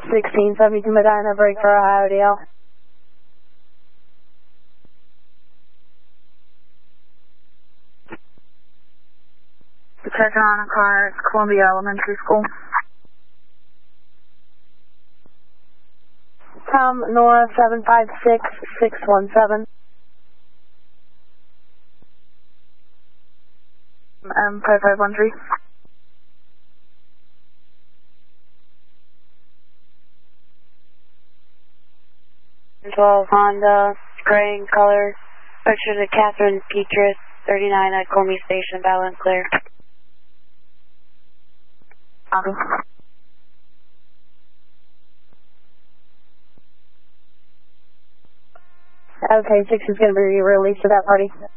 1672 Medina, break for Ohio DL. Checking on a car at Columbia Elementary School. Tom Nora 756617. M5513. 12 Honda, gray in color, registered to Catherine Petrus, 39 at Comey Station, Battle and Clear. Copy. Okay, 6 is going to be released to that party.